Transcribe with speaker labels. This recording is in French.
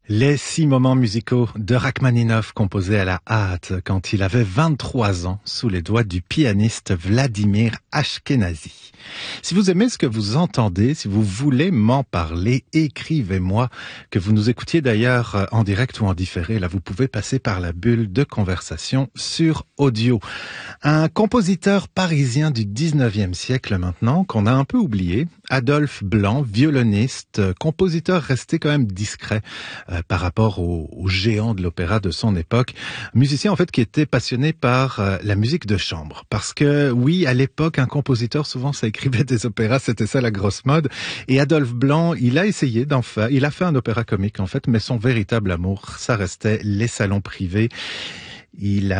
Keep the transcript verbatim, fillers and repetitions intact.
Speaker 1: Les six moments musicaux de Rachmaninov composés à la hâte quand il avait vingt-trois ans sous les doigts du pianiste Vladimir Ashkenazy. Si vous aimez ce que vous entendez, si vous voulez m'en parler, écrivez-moi. Que vous nous écoutiez d'ailleurs en direct ou en différé, là vous pouvez passer par la bulle de conversation sur audio. Un compositeur parisien du dix-neuvième siècle maintenant, qu'on a un peu oublié, Adolphe Blanc, violoniste, compositeur resté quand même discret euh, par rapport aux, aux géants de l'opéra de son époque. Musicien en fait qui était passionné par euh, la musique de chambre. Parce que oui, à l'époque, un compositeur, souvent ça écrivait des opéras, c'était ça la grosse mode. Et Adolphe Blanc, il a essayé d'en faire, il a fait un opéra comique en fait, mais son véritable amour, ça restait les salons privés. Il a